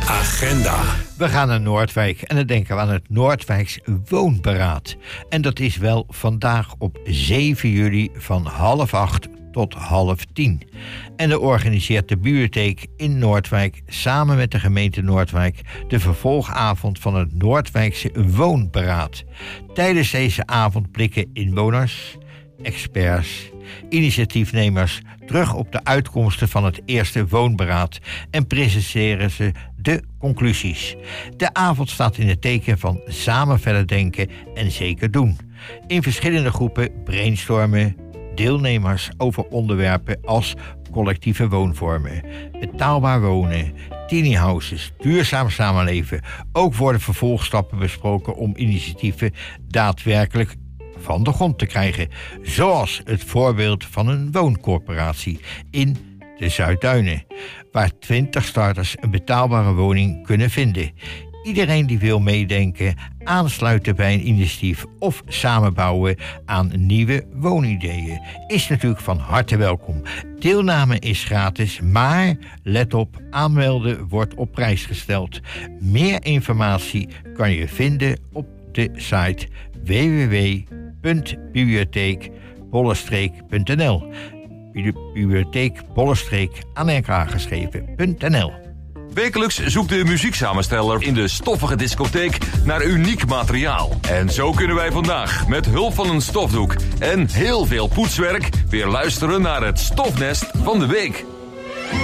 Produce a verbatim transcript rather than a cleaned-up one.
Agenda. We gaan naar Noordwijk en dan denken we aan het Noordwijks Woonberaad. En dat is wel vandaag op zeven juli van half acht tot half tien. En dan organiseert de bibliotheek in Noordwijk samen met de gemeente Noordwijk de vervolgavond van het Noordwijkse Woonberaad. Tijdens deze avond blikken inwoners, experts, initiatiefnemers terug op de uitkomsten van het eerste woonberaad en presenteren ze de conclusies. De avond staat in het teken van samen verder denken en zeker doen. In verschillende groepen brainstormen deelnemers over onderwerpen als collectieve woonvormen, betaalbaar wonen, tiny houses, duurzaam samenleven. Ook worden vervolgstappen besproken om initiatieven daadwerkelijk van de grond te krijgen, zoals het voorbeeld van een wooncorporatie in de Zuidduinen, waar twintig starters een betaalbare woning kunnen vinden. Iedereen die wil meedenken, aansluiten bij een initiatief of samenbouwen aan nieuwe woonideeën is natuurlijk van harte welkom. Deelname is gratis, maar let op, aanmelden wordt op prijs gesteld. Meer informatie kan je vinden op de site w w w punt bibliotheek bollenstreek punt n l. Bibliotheek Bollenstreek aan elkaar geschreven punt n l. Wekelijks zoekt de muzieksamensteller in de stoffige discotheek naar uniek materiaal. En zo kunnen wij vandaag met hulp van een stofdoek en heel veel poetswerk weer luisteren naar het stofnest van de week.